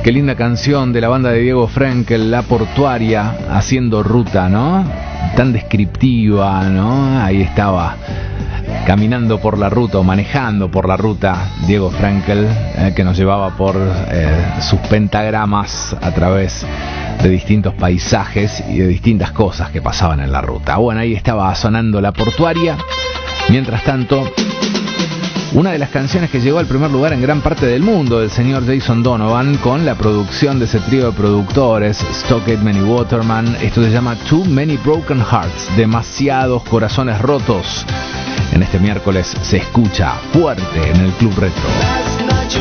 Qué linda canción de la banda de Diego Frenkel, La Portuaria, haciendo ruta, ¿no? Tan descriptiva, ¿no? Ahí estaba, caminando por la ruta o manejando por la ruta, Diego Frenkel, que nos llevaba por sus pentagramas a través de distintos paisajes y de distintas cosas que pasaban en la ruta. Bueno, ahí estaba sonando La Portuaria. Mientras tanto, una de las canciones que llegó al primer lugar en gran parte del mundo, del señor Jason Donovan, con la producción de ese trío de productores, Stock Aitken y Waterman. Esto se llama Too Many Broken Hearts, demasiados corazones rotos. En este miércoles se escucha fuerte en el Club Retro.